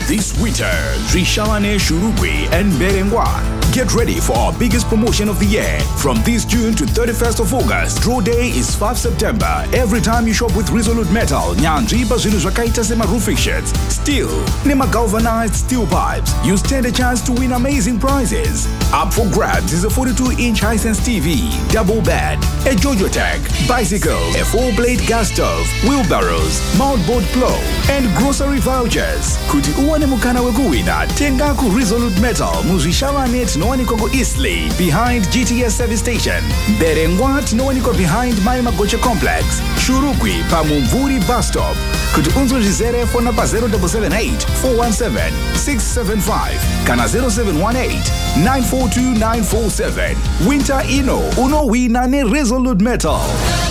This winter, Zvishavane Shurugwi and Berengwa. Get ready for our biggest promotion of the year. From this June to 31st of August, draw day is 5 September. Every time you shop with Resolute Metal, Nyanji Bazinu Zvakaita Sema roofing sheets, steel, Nema galvanized steel pipes, you stand a chance to win amazing prizes. Up for grabs is a 42-inch Hisense TV, double bed, a Jojo Tech, bicycle, a 4-blade gas stove, wheelbarrows, mountboard plow, and grocery vouchers. Kuti uwane mukana wekuwina, tenga ku Resolute Metal, Muzvishavane tinowanikwa Eastleigh, behind GTS service station. Berengwa tinowanikwa behind Mai Magocha complex. Shurugwi pa Mumvuri bus stop. Kuti unzwe zvizere fona pa 0778 417 675 kana 0718 942 947. Winter ino unowina ne Resolute Metal.